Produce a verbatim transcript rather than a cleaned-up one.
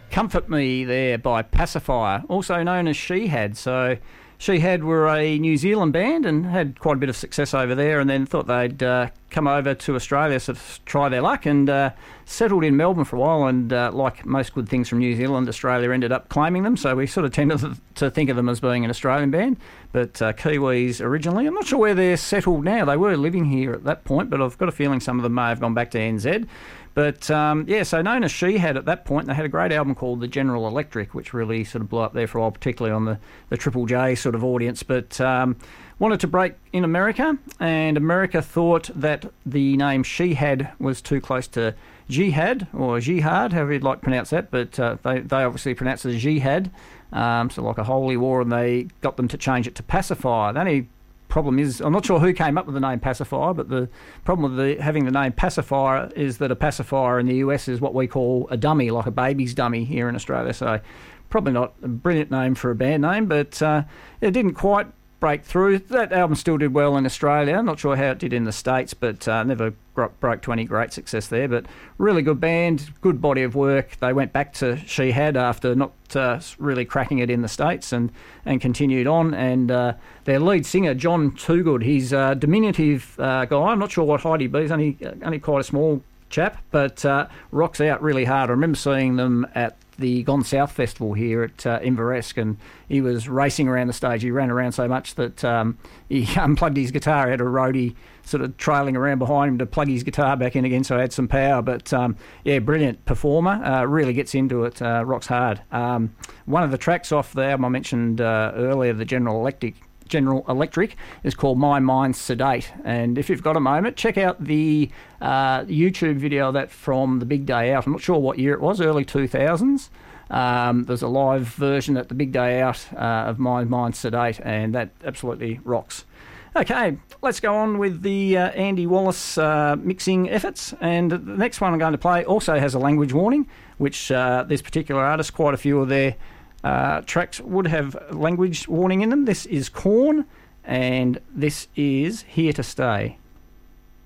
Comfort Me there by Pacifier, also known as She Had. So She Had were a New Zealand band and had quite a bit of success over there, and then thought they'd uh, come over to Australia to try their luck, and uh, settled in Melbourne for a while, and uh, like most good things from New Zealand, Australia ended up claiming them, so we sort of tended to think of them as being an Australian band, but uh, Kiwis originally. I'm not sure where they're settled now. They were living here at that point, but I've got a feeling some of them may have gone back to N Z. But, um, yeah, so known as She Had at that point, they had a great album called The General Electric, which really sort of blew up there for a while, particularly on the, the Triple J sort of audience. But um, wanted to break in America, and America thought that the name She Had was too close to Jihad, or Jihad, however you'd like to pronounce that, but uh, they, they obviously pronounce it as Jihad, um, so like a holy war, and they got them to change it to Pacifier. The only problem is, I'm not sure who came up with the name Pacifier, but the problem with the, having the name Pacifier is that a pacifier in the U S is what we call a dummy, like a baby's dummy here in Australia. So probably not a brilliant name for a band name, but uh, it didn't quite break through. That album still did well in Australia. Not sure how it did in the States, but uh, never broke to any great success there. But really good band, good body of work. They went back to She Had after not uh, really cracking it in the States, and, and continued on. And uh, their lead singer, John Toogood, he's a diminutive uh, guy. I'm not sure what height he'd be. He's only, only quite a small chap, but uh, rocks out really hard. I remember seeing them at the Gone South Festival here at uh, Inveresk, and he was racing around the stage. He ran around so much that um, he unplugged his guitar. He had a roadie sort of trailing around behind him to plug his guitar back in again, so he had some power. But um, yeah, brilliant performer. Uh, really gets into it. Uh, rocks hard. Um, one of the tracks off the album I mentioned uh, earlier, the General Electric. General Electric, is called My Mind's Sedate, and if you've got a moment, check out the uh, YouTube video of that from the big day out. I'm not sure what year it was, early two thousands. Um, there's a live version at the big day out uh, of My Mind's Sedate, and that absolutely rocks. Okay, let's go on with the uh, Andy Wallace uh, mixing efforts, and the next one I'm going to play also has a language warning, which uh, this particular artist, quite a few of their Uh, tracks would have language warning in them. This is Korn, and this is Here to Stay.